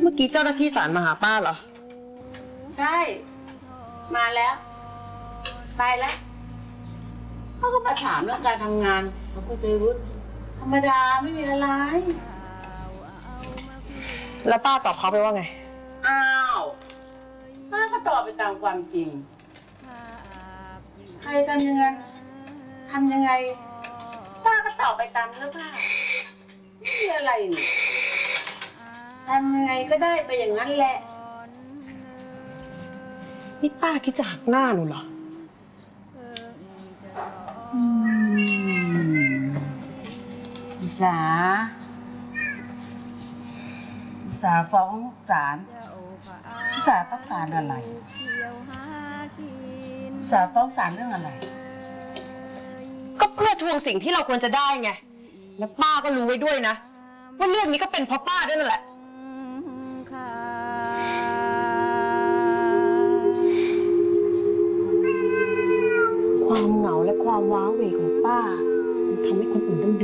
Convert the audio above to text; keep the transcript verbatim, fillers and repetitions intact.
มื่อกี้เจ้าหน้าที่ศาลมาหาป้าเหรอใช่มาแล้วไปแล้วเขาก็มาถามเรื่องการทำงานของคุณชัยวุฒิธรรมดาไม่มีอะไรแล้วป้าตอบเขาไปว่าไงอ้าวป้าก็ตอบไปตามความจริงใครทำยังไงทำยังไงป้าก็ตอบไปตามเนื้อผ้าไม่มีอะไรนี่ทำยังไงก็ได้ไปอย่างนั้นแหละนี่ป้าคิดจะหักหน้าหนูเหรออิสาอิสาฟ้องศาลอิสาต้องการอะไรอิสาฟ้องศาลเรื่องอะไรก็เพื่อทวงสิ่งที่เราควรจะได้ไงแล้วป้าก็รู้ไว้ด้วยนะว่าเรื่องนี้ก็เป็นเพราะป้าด้วยนั่นแหละความเหงาและความว้าเหวของป้ามันทำให้คนอื่นต้องเดือด